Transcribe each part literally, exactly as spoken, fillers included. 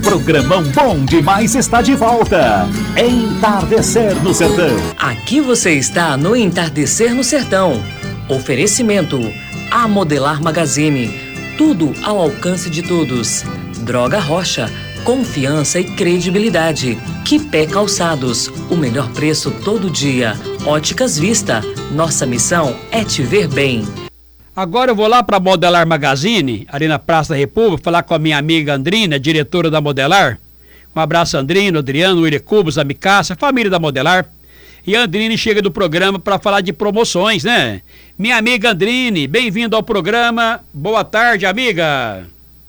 Programão bom demais está de volta. Entardecer no Sertão. Aqui você está no Entardecer no Sertão. Oferecimento A Modelar Magazine. Tudo ao alcance de todos. Droga Rocha. Confiança e credibilidade. Quipé Calçados. O melhor preço todo dia. Óticas Vista. Nossa missão é te ver bem. Agora eu vou lá para a Modelar Magazine, ali na Praça da República, falar com a minha amiga Andrina, diretora da Modelar. Um abraço, Andrina, Adriano, William Cubos, a Micácia, família da Modelar. E a Andrine chega do programa para falar de promoções, né? Minha amiga Andrine, bem-vindo ao programa. Boa tarde, amiga.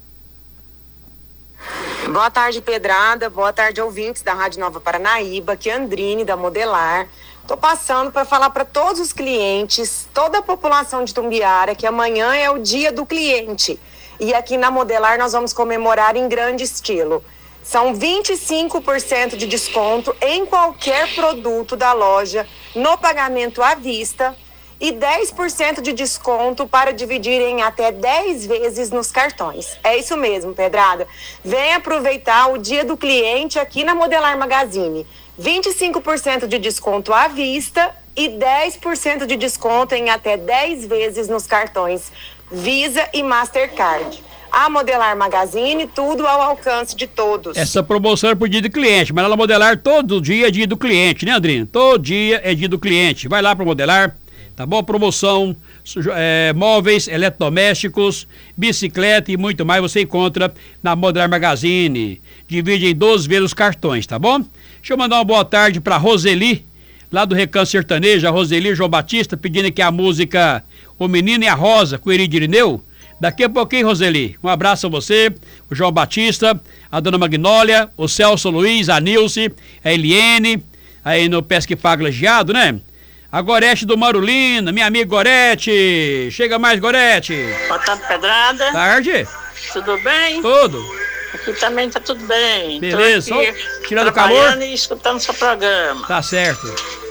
Boa tarde, Pedrada. Boa tarde, ouvintes da Rádio Nova Paranaíba. Aqui é a Andrine, da Modelar. Estou passando para falar para todos os clientes, toda a população de Tumbiara, que amanhã é o dia do cliente. E aqui na Modelar nós vamos comemorar em grande estilo. São vinte e cinco por cento de desconto em qualquer produto da loja no pagamento à vista e dez por cento de desconto para dividir em até dez vezes nos cartões. É isso mesmo, Pedrada. Vem aproveitar o dia do cliente aqui na Modelar Magazine. vinte e cinco por cento de desconto à vista e dez por cento de desconto em até dez vezes nos cartões Visa e Mastercard. A Modelar Magazine, tudo ao alcance de todos. Essa promoção é por dia do cliente, mas lá na Modelar todo dia é dia do cliente, né, Andrina? Todo dia é dia do cliente. Vai lá para Modelar, tá bom? Promoção, é, móveis, eletrodomésticos, bicicleta e muito mais você encontra na Modelar Magazine. Divide em doze vezes os cartões, tá bom? Deixa eu mandar uma boa tarde para Roseli, lá do Recanto Sertanejo, a Roseli João Batista, pedindo aqui a música O Menino e a Rosa, com Eri Dirineu. Daqui a pouquinho, Roseli, um abraço a você, o João Batista, a dona Magnólia, o Celso Luiz, a Nilce, a Eliene, aí no Pesque Pago Legiado, né? A Gorete do Marulina, minha amiga Gorete. Chega mais, Gorete. Boa tarde, Pedrada. Tarde. Tudo bem? Tudo. Aqui também tá tudo bem. Beleza, Tô aqui só tirando o calor e escutando seu programa. Tá certo.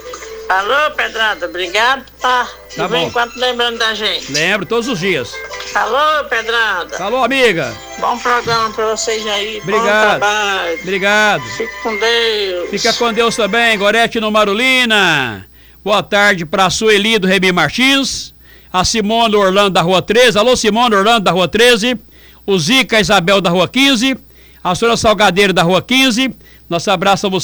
Alô, Pedrada, obrigado, tá? Tá de vez bom. em quando lembrando da gente. Lembro, todos os dias. Alô, Pedrada. Falou, amiga. Bom programa pra vocês aí. Obrigado. Bom trabalho. Obrigado. Fique com Deus. Fica com Deus também, Gorete no Marulina. Boa tarde pra Sueli do Remy Martins, a Simone Orlando da Rua treze. Alô, Simone Orlando da Rua treze. O Zica Isabel da Rua quinze. A senhora Salgadeiro da Rua quinze. Nosso abraço a você.